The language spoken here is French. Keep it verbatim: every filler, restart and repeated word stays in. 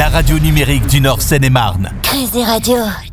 la radio numérique du Nord Seine-et-Marne. Crazy Radio.